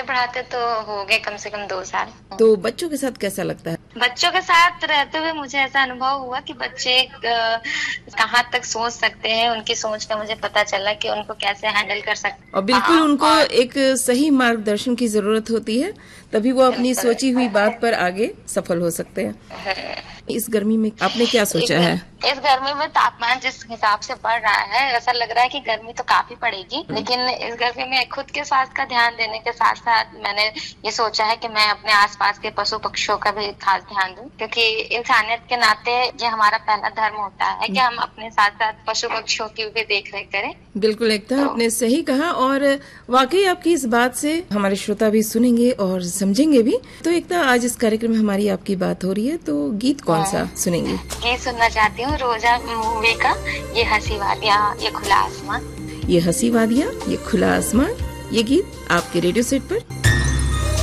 पढ़ाते तो हो गए कम से कम 2 साल। तो बच्चों के साथ कैसा लगता है? बच्चों के साथ रहते हुए मुझे ऐसा अनुभव हुआ कि बच्चे कहाँ तक सोच सकते हैं, उनकी सोच का मुझे पता चला कि उनको कैसे हैंडल कर सकते। और बिल्कुल उनको एक सही मार्गदर्शन की जरूरत होती है, तभी वो अपनी सोची हुई बात पर आगे सफल हो सकते हैं। इस गर्मी में आपने क्या सोचा है? इस गर्मी में तापमान जिस हिसाब से बढ़ रहा है, ऐसा लग रहा है कि गर्मी तो काफी पड़ेगी, लेकिन इस गर्मी में खुद के स्वास्थ्य का ध्यान देने के साथ साथ मैंने ये सोचा है कि मैं अपने आसपास के पशु पक्षियों का भी खास ध्यान दूं, क्योंकि इंसानियत के नाते ये हमारा पहला धर्म होता है कि हम अपने साथ साथ पशु पक्षियों की भी देख रेख करें। बिल्कुल एकता, आपने सही कहा और वाकई आपकी इस बात से हमारे श्रोता भी सुनेंगे और समझेंगे भी। तो एकता, आज इस कार्यक्रम में हमारी आपकी बात हो रही है, तो गीत कौन सा सुनेंगी? गीत सुनना चाहती हूँ रोजा मूवी का ये हंसी वादियाँ ये खुला आसमान। ये हंसी वादियाँ ये खुला आसमान, ये गीत आपके रेडियो सेट पर